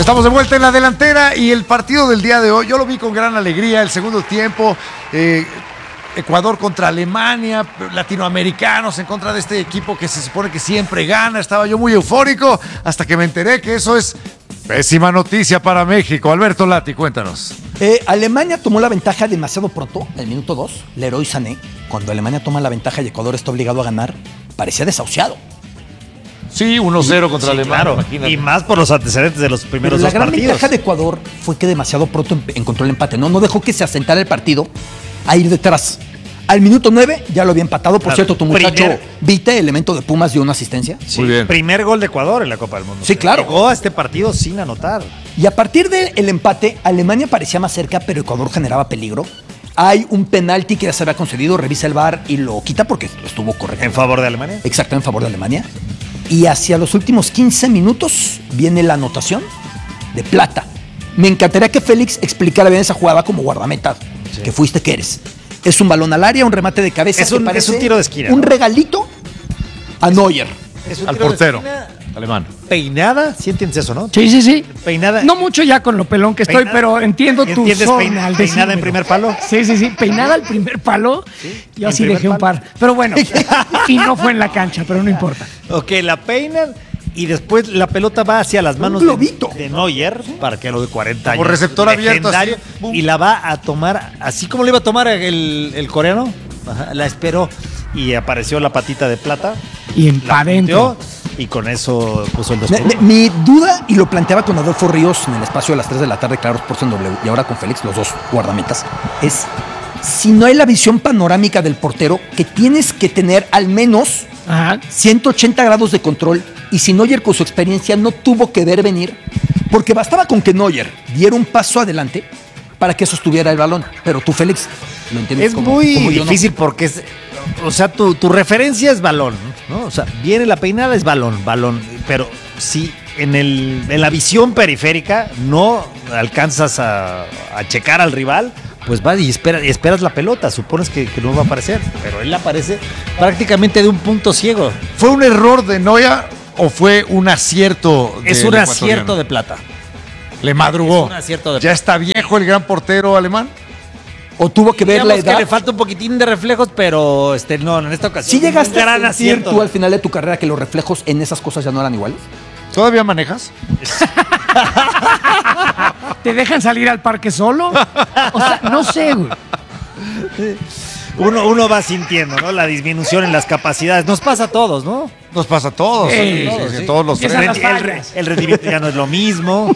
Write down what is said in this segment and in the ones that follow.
Estamos de vuelta en la delantera y el partido del día de hoy, yo lo vi con gran alegría, el segundo tiempo, Ecuador contra Alemania, latinoamericanos en contra de este equipo que se supone que siempre gana. Estaba yo muy eufórico hasta que me enteré que eso es pésima noticia para México. Alberto Lati, cuéntanos. Alemania tomó la ventaja demasiado pronto, en el minuto 2, Leroy Sané. Cuando Alemania toma la ventaja y Ecuador está obligado a ganar, parecía desahuciado. Sí, 1-0 contra Alemania. Claro. Y más por los antecedentes de los primeros dos partidos. La gran ventaja de Ecuador fue que demasiado pronto encontró el empate. No dejó que se asentara el partido a ir detrás. Al minuto 9 ya lo había empatado. Por cierto, tu muchacho Vite, elemento de Pumas, dio una asistencia. Sí, muy bien. Primer gol de Ecuador en la Copa del Mundo. Sí, claro. Llegó a este partido sin anotar. Y a partir del empate, Alemania parecía más cerca, pero Ecuador generaba peligro. Hay un penalti que ya se había concedido, revisa el VAR y lo quita porque lo estuvo correcto. ¿En favor de Alemania? Exacto, en favor de Alemania. Y hacia los últimos 15 minutos viene la anotación de Plata. Me encantaría que Félix explicara bien esa jugada como guardameta, que fuiste que eres. Es un balón al área, un remate de cabeza. Es un tiro de esquina. Un regalito a Neuer. Al portero alemán. Peinada, ¿sí entiendes eso, no? Sí. Peinada. No mucho ya con lo pelón que estoy, pero entiendo tu zona. Peinada en primer palo. Sí. Peinada al primer palo. ¿Sí? Yo sí dejé un par. Pero bueno, y no fue en la cancha, pero no importa. Ok, la peinan y después la pelota va hacia las manos de Neuer, para que lo de 40 años. Por receptor abierto. Así, y la va a tomar, así como le iba a tomar el coreano, la esperó y apareció la patita de Plata. Y para adentro. Y con eso puso el 2-1. Mi duda, y lo planteaba con Adolfo Ríos en el espacio de las 3 de la tarde, claro, Sports en W, y ahora con Félix, los dos guardametas, es si no hay la visión panorámica del portero, que tienes que tener al menos 180 grados de control, y si Neuer con su experiencia no tuvo que ver venir, porque bastaba con que Neuer diera un paso adelante para que sostuviera el balón. Pero tú, Félix, lo entiendes. Es muy difícil porque es... O sea, tu referencia es balón, ¿no? O sea, viene la peinada, es balón. Pero si en la visión periférica no alcanzas a checar al rival, pues vas y esperas la pelota. Supones que no va a aparecer, pero él aparece prácticamente de un punto ciego. ¿Fue un error de Neuer o fue un acierto? Es un acierto de Plata. Le madrugó. Es un acierto de ¿Ya está viejo el gran portero alemán? ¿O tuvo que ver la edad? Que le falta un poquitín de reflejos, pero no, en esta ocasión. ¿Sí llegaste a sentir tú al final de tu carrera que los reflejos en esas cosas ya no eran iguales? ¿Todavía manejas? ¿Te dejan salir al parque solo? O sea, no sé, güey. Uno va sintiendo, ¿no? La disminución en las capacidades. Nos pasa a todos, ¿no? Nos pasa a todos. Todos los el rendimiento ya no es lo mismo.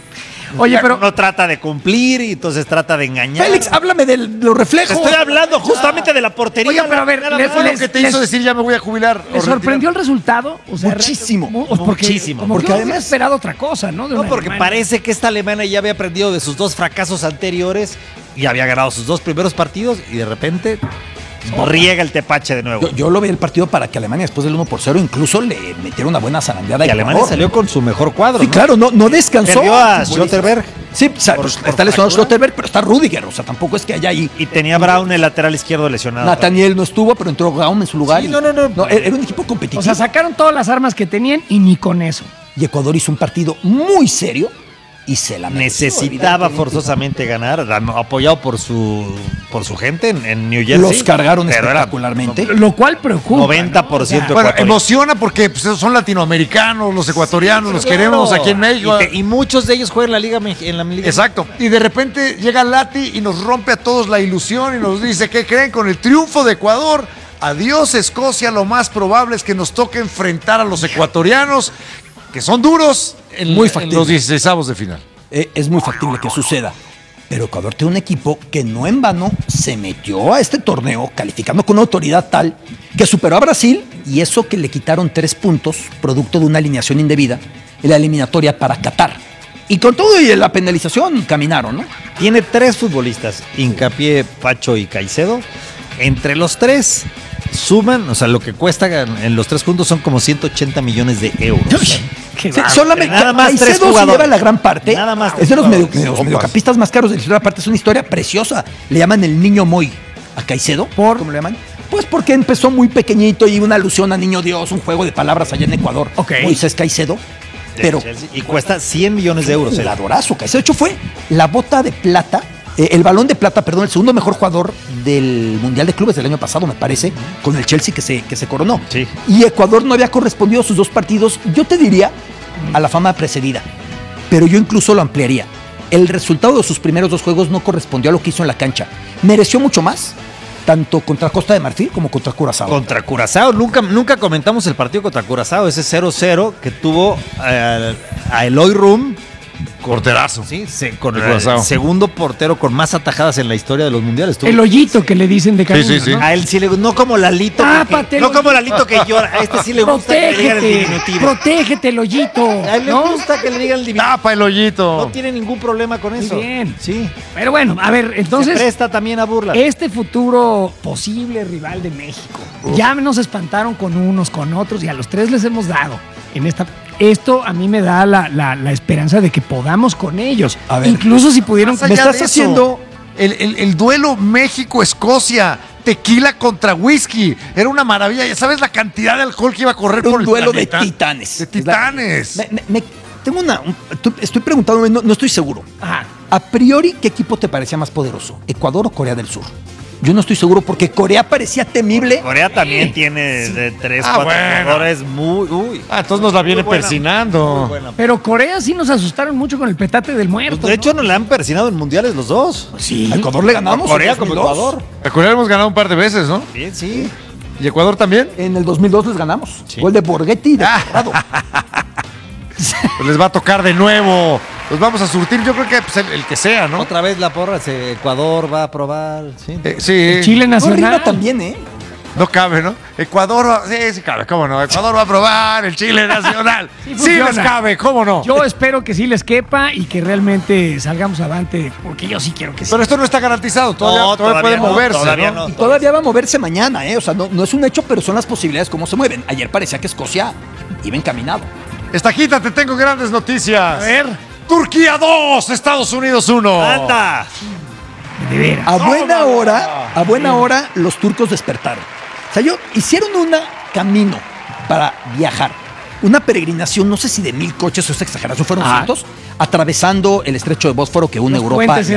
Oye, pero uno trata de cumplir y entonces trata de engañar. Félix, háblame de los reflejos. Estoy hablando justamente de la portería. Oye, pero a ver, fue lo que te hizo decir ya me voy a jubilar. ¿Le sorprendió el resultado? O sea, muchísimo. Muchísimo. Porque además esperado otra cosa, ¿no? No, porque parece que esta Alemania ya había aprendido de sus dos fracasos anteriores y había ganado sus dos primeros partidos y de repente riega el tepache de nuevo. Yo lo vi el partido para que Alemania, después del 1-0, incluso le metieron una buena zarandeada. Y Alemania salió con su mejor cuadro. Sí, claro, no descansó. Perdió a Schlotterberg. Sí, está lesionado Schlotterberg, pero está Rüdiger, o sea, tampoco es que haya ahí. Y tenía Braun, el lateral izquierdo, lesionado. Nathaniel no estuvo, pero entró Braun en su lugar. Sí, no, era un equipo competitivo. O sea, sacaron todas las armas que tenían y ni con eso. Y Ecuador hizo un partido muy serio y se la necesitaba forzosamente ganar, apoyado por su gente en New Jersey. Los cargaron espectacularmente. Lo cual preocupa. 90%. Bueno, emociona porque pues, son latinoamericanos, los ecuatorianos, los queremos aquí en México. Y muchos de ellos juegan en la Liga. Exacto. Y de repente llega Lati y nos rompe a todos la ilusión y nos dice, ¿qué creen? Con el triunfo de Ecuador, adiós Escocia, lo más probable es que nos toque enfrentar a los ecuatorianos, que son duros en los 16avos de final. Es muy factible que suceda. Pero Ecuador tiene un equipo que no en vano se metió a este torneo calificando con una autoridad tal que superó a Brasil, y eso que le quitaron 3 puntos producto de una alineación indebida en la eliminatoria para Qatar. Y con todo y la penalización caminaron, ¿no? Tiene 3 futbolistas, Hincapié, Pacho y Caicedo. Entre los 3 suman, o sea, lo que cuesta en los 3 juntos son como 180 millones de euros. Solamente nada más Caicedo se lleva la gran parte. Nada más es de los mediocampistas más caros de la historia. Aparte es una historia preciosa. Le llaman el niño Moy a Caicedo. ¿Cómo le llaman? Pues porque empezó muy pequeñito y una alusión a Niño Dios, un juego de palabras allá en Ecuador. Okay. Moisés Caicedo. pero Chelsea, y cuesta 100 millones de euros. el jugadorazo. De hecho, fue la bota de plata, el balón de plata, perdón, el segundo mejor jugador del Mundial de Clubes del año pasado, me parece, con el Chelsea que se coronó. Sí. Y Ecuador no había correspondido a sus 2 partidos, yo te diría, a la fama precedida. Pero yo incluso lo ampliaría. El resultado de sus primeros 2 juegos no correspondió a lo que hizo en la cancha. Mereció mucho más, tanto contra Costa de Marfil como contra Curazao. Contra Curazao, nunca comentamos el partido contra Curazao, ese 0-0 que tuvo a Eloy Rum. Porterazo. Sí, con De el Curazao. segundo portero con más atajadas en la historia de los mundiales. Tuvo- El hoyito que le dicen de cariño, sí, sí. ¿no? A él sí le no como Lalito. Tápate, No como Lalito. Lalito que llora. A este sí le gusta que le digan el diminutivo. Protégete el hoyito, A él le ¿no? gusta que le digan el diminutivo. Tapa el hoyito. No tiene ningún problema con eso. bien. Sí. Pero bueno, a ver, Se entonces, presta también a burlas. este futuro posible rival de México, ya nos espantaron con unos, con otros, y a los 3 les hemos dado en esta. Esto a mí me da la esperanza de que podamos con ellos. A ver, incluso si pudieron. Más allá me estás de eso, haciendo- el duelo México-Escocia, tequila contra whisky, era una maravilla. ¿Sabes la cantidad de alcohol que iba a correr por un el duelo de planeta? titanes. De titanes. Tengo estoy preguntando, no estoy seguro. Ajá. A priori, ¿qué equipo te parecía más poderoso? ¿Ecuador o Corea del Sur? Yo no estoy seguro porque Corea parecía temible. Corea también tiene de 3, Ah, 4 bueno. jugadores muy. Uy. Entonces nos la viene Muy buena, persinando. muy buena. Pero Corea sí nos asustaron mucho con el petate del muerto. De hecho, nos la han persinado en mundiales los dos. sí. A Ecuador le ganamos. Corea en como 2002. Ecuador. A Corea hemos ganado un par de veces, ¿no? Bien, sí. ¿Y Ecuador también? En el 2002 les ganamos. Sí. Gol de Borghetti de Corrado. Pues les va a tocar de nuevo. Los vamos a surtir, yo creo que pues, el que sea, ¿no? Otra vez la porra, Ecuador va a probar. Sí. Sí. Chile No nacional. rima también, ¿eh? No cabe, ¿no? Ecuador va, sí cabe, ¿cómo no? Ecuador va a probar el Chile nacional. Sí Sí, les funciona. cabe, ¿cómo no? Yo espero que sí les quepa y que realmente salgamos avante, porque yo sí quiero que sí. Pero esto no está garantizado, todavía puede no, moverse, todavía ¿no? no. Y todavía va a moverse mañana, ¿eh? O sea, no es un hecho, pero son las posibilidades cómo se mueven. Ayer parecía que Escocia iba encaminado. Estajita, te tengo grandes noticias. A ver. Turquía 2, Estados Unidos 1. ¡Anda! De veras. A buena hora, los turcos despertaron. O sea, hicieron un camino para viajar. Una peregrinación, no sé si de 1000 coches o es exageración, fueron Ah. cientos, atravesando el estrecho de Bósforo que une Los Europa puentes y